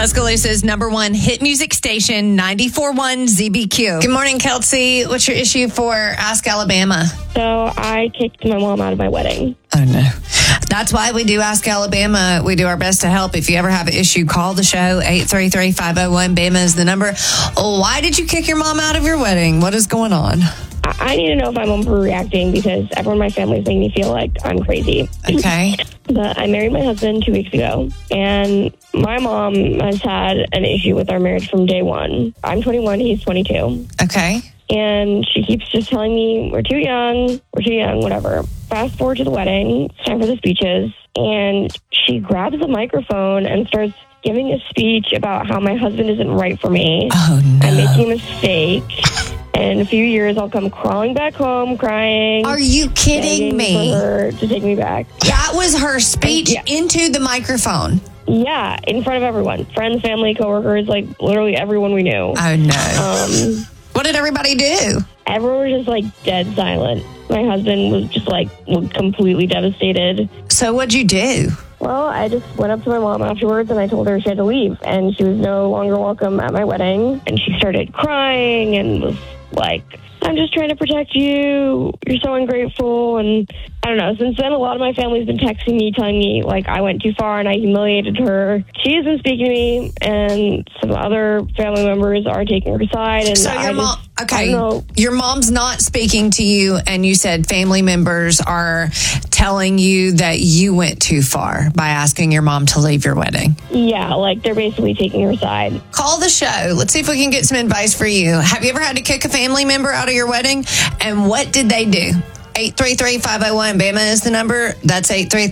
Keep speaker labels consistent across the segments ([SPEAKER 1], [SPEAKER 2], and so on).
[SPEAKER 1] Tuscaloosa's #1 hit music station, 94.1 ZBQ. Good morning, Kelsey. What's your issue for Ask Alabama?
[SPEAKER 2] So I kicked my mom out of my wedding.
[SPEAKER 1] Oh, no. That's why we do Ask Alabama. We do our best to help. If you ever have an issue, call the show. 833-501-BAMA is the number. Why did you kick your mom out of your wedding? What is going on?
[SPEAKER 2] I need to know if I'm overreacting because everyone in my family is making me feel like I'm crazy.
[SPEAKER 1] Okay.
[SPEAKER 2] But I married my husband 2 weeks ago, and my mom has had an issue with our marriage from day one. I'm 21, he's 22.
[SPEAKER 1] Okay.
[SPEAKER 2] And she keeps just telling me, we're too young, whatever. Fast forward to the wedding, it's time for the speeches, and she grabs the microphone and starts giving a speech about how my husband isn't right for me.
[SPEAKER 1] Oh, no.
[SPEAKER 2] I'm making a mistake. And in a few years, I'll come crawling back home, crying.
[SPEAKER 1] Are you kidding me?
[SPEAKER 2] For her to take me back.
[SPEAKER 1] That was her speech into the microphone.
[SPEAKER 2] Yeah, in front of everyone. Friends, family, coworkers, like literally everyone we knew.
[SPEAKER 1] Oh, no. What did everybody do?
[SPEAKER 2] Everyone was just like dead silent. My husband was just like completely devastated.
[SPEAKER 1] So what'd you do?
[SPEAKER 2] Well, I just went up to my mom afterwards and I told her she had to leave. And she was no longer welcome at my wedding. And she started crying and was like, I'm just trying to protect you. You're so ungrateful. And I don't know. Since then, a lot of my family's been texting me, telling me, like, I went too far and I humiliated her. She has been speaking to me, and some other family members are taking her side. And
[SPEAKER 1] so your mom's not speaking to you, and you said family members are telling you that you went too far by asking your mom to leave your wedding.
[SPEAKER 2] Yeah, like they're basically taking her side.
[SPEAKER 1] Call the show. Let's see if we can get some advice for you. Have you ever had to kick a family member out of your wedding? And what did they do? 833-501-BAMA is the number. That's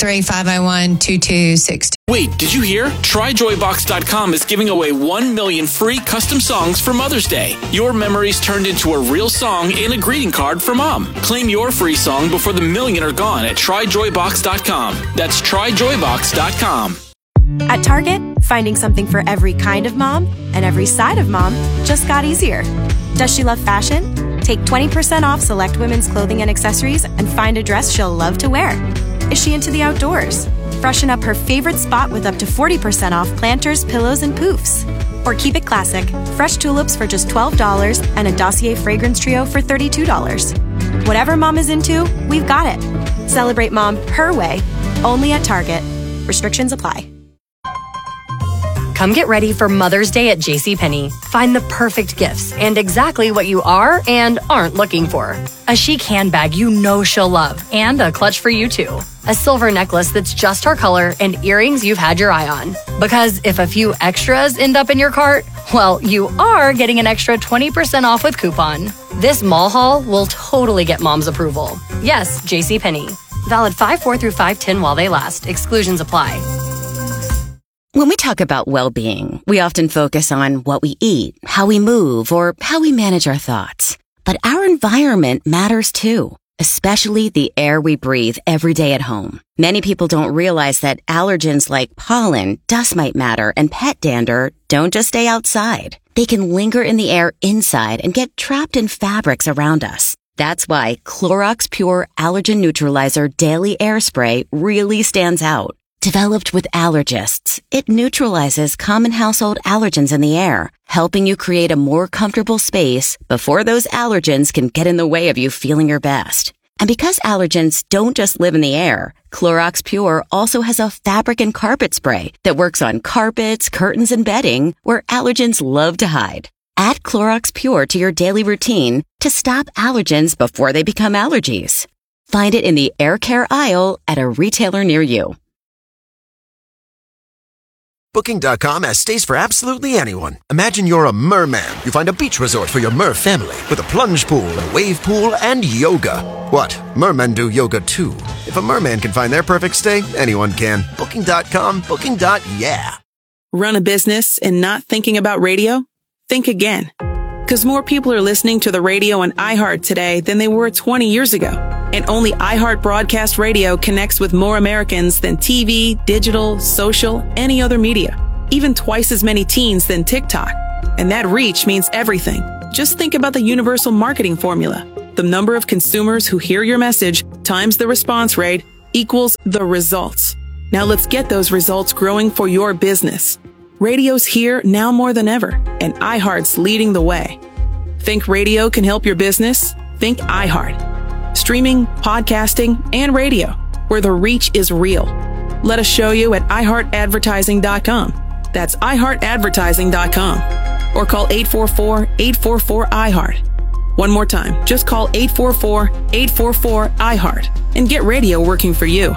[SPEAKER 1] 833-501-2262.
[SPEAKER 3] Wait, did you hear? TryJoyBox.com is giving away 1 million free custom songs for Mother's Day. Your memories turned into a real song and a greeting card for Mom. Claim your free song before the million are gone at TryJoyBox.com. That's TryJoyBox.com.
[SPEAKER 4] At Target, finding something for every kind of mom and every side of mom just got easier. Does she love fashion? Take 20% off select women's clothing and accessories and find a dress she'll love to wear. Is she into the outdoors? Freshen up her favorite spot with up to 40% off planters, pillows, and poofs. Or keep it classic, fresh tulips for just $12 and a Dossier fragrance trio for $32. Whatever mom is into, we've got it. Celebrate mom her way, only at Target. Restrictions apply.
[SPEAKER 5] Come get ready for Mother's Day at JCPenney. Find the perfect gifts and exactly what you are and aren't looking for. A chic handbag you know she'll love, and a clutch for you too. A silver necklace that's just her color, and earrings you've had your eye on. Because if a few extras end up in your cart, well, you are getting an extra 20% off with coupon. This mall haul will totally get mom's approval. Yes, JCPenney. Valid 5/4 through 5/10 while they last. Exclusions apply.
[SPEAKER 6] When we talk about well-being, we often focus on what we eat, how we move, or how we manage our thoughts. But our environment matters too, especially the air we breathe every day at home. Many people don't realize that allergens like pollen, dust mite matter, and pet dander don't just stay outside. They can linger in the air inside and get trapped in fabrics around us. That's why Clorox Pure Allergen Neutralizer Daily Air Spray really stands out. Developed with allergists, it neutralizes common household allergens in the air, helping you create a more comfortable space before those allergens can get in the way of you feeling your best. And because allergens don't just live in the air, Clorox Pure also has a fabric and carpet spray that works on carpets, curtains, and bedding where allergens love to hide. Add Clorox Pure to your daily routine to stop allergens before they become allergies. Find it in the air care aisle at a retailer near you.
[SPEAKER 7] Booking.com has stays for absolutely anyone. Imagine you're a merman. You find a beach resort for your mer family with a plunge pool, a wave pool, and yoga. What? Mermen do yoga too. If a merman can find their perfect stay, anyone can. Booking.com, booking.yeah.
[SPEAKER 8] Run a business and not thinking about radio? Think again. Because more people are listening to the radio on iHeart today than they were 20 years ago. And only iHeart Broadcast Radio connects with more Americans than TV, digital, social, any other media. Even twice as many teens than TikTok. And that reach means everything. Just think about the universal marketing formula. The number of consumers who hear your message times the response rate equals the results. Now let's get those results growing for your business. Radio's here now more than ever, and iHeart's leading the way. Think radio can help your business? Think iHeart. Streaming, podcasting, and radio, where the reach is real. Let us show you at iHeartAdvertising.com. That's iHeartAdvertising.com. Or call 844-844-iHeart. One more time, just call 844-844-iHeart and get radio working for you.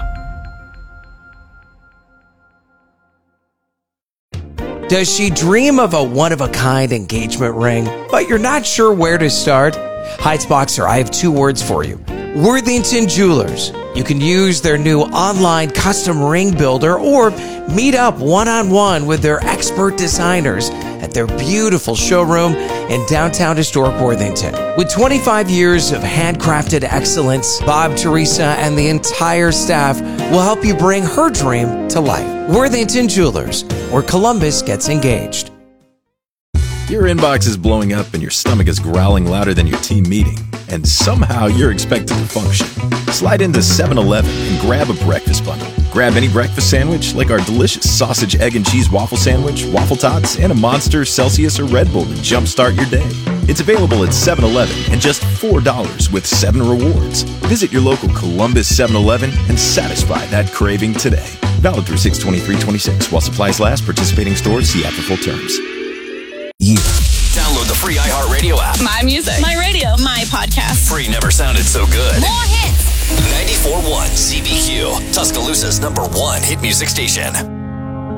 [SPEAKER 9] Does she dream of a one-of-a-kind engagement ring, but you're not sure where to start? Heights Boxer, I have two words for you. Worthington Jewelers. You can use their new online custom ring builder or meet up one-on-one with their expert designers at their beautiful showroom in downtown historic Worthington. With 25 years of handcrafted excellence, Bob, Teresa, and the entire staff will help you bring her dream to life. Worthington Jewelers, where Columbus gets engaged.
[SPEAKER 10] Your inbox is blowing up and your stomach is growling louder than your team meeting, and somehow you're expected to function. Slide into 7-Eleven and grab a breakfast bundle. Grab any breakfast sandwich like our delicious sausage, egg, and cheese waffle sandwich, waffle tots, and a Monster, Celsius, or Red Bull to jumpstart your day. It's available at 7-Eleven and just $4 with 7 rewards. Visit your local Columbus 7-Eleven and satisfy that craving today. Valid through 6/23/26 while supplies last. Participating stores see app for full terms.
[SPEAKER 11] Download the free iHeartRadio app.
[SPEAKER 12] My music. My radio. My podcast.
[SPEAKER 11] Free never sounded so good.
[SPEAKER 12] More hits.
[SPEAKER 11] 94.1 CBQ, Tuscaloosa's #1 hit music station.